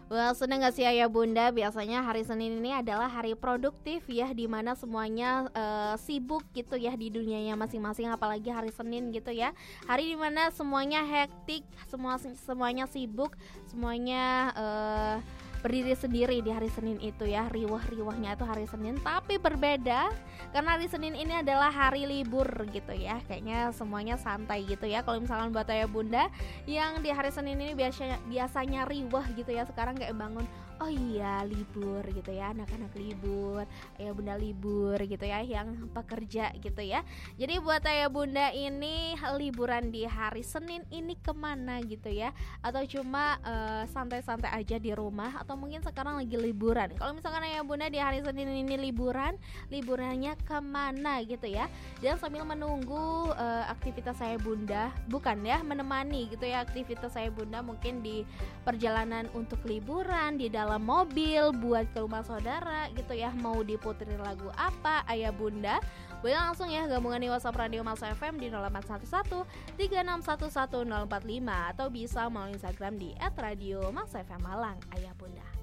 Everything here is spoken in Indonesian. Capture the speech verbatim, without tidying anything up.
Wah, seneng gak sih ayah bunda? Biasanya hari Senin ini adalah hari produktif ya, dimana semuanya uh, sibuk gitu ya di dunianya masing-masing. Apalagi hari Senin gitu ya, hari dimana semuanya hektik, semua semuanya sibuk, semuanya uh, berdiri sendiri di hari Senin itu ya. Riwah-riwahnya itu hari Senin, tapi berbeda karena hari Senin ini adalah hari libur gitu ya. Kayaknya semuanya santai gitu ya. Kalau misalkan buat ayah bunda yang di hari Senin ini biasanya biasanya riwah gitu ya, sekarang kayak bangun, oh iya libur gitu ya, anak-anak libur, ayah bunda libur gitu ya, yang pekerja gitu ya. Jadi buat ayah bunda ini liburan di hari Senin ini kemana gitu ya, atau cuma uh, santai-santai aja di rumah, atau mungkin sekarang lagi liburan. Kalau misalkan ayah bunda di hari Senin ini liburan, liburannya kemana gitu ya. Dan sambil menunggu uh, aktivitas saya bunda, bukan ya, menemani gitu ya aktivitas saya bunda, mungkin di perjalanan untuk liburan, di dalam mobil buat ke rumah saudara gitu ya, mau diputerin lagu apa ayah bunda, boleh langsung ya gabungan di WhatsApp Radio Mas F M di nol delapan satu satu tiga enam satu satu nol empat lima, atau bisa melalui Instagram di et radio mas f m malang ayah bunda.